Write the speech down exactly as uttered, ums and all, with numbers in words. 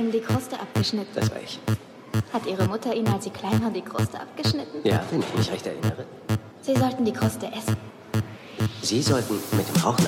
Ihnen die Kruste abgeschnitten? Das war ich. Hat Ihre Mutter Ihnen, als Sie klein waren, die Kruste abgeschnitten? Ja, wenn ich mich recht erinnere. Sie sollten die Kruste essen. Sie sollten mit dem Rauchen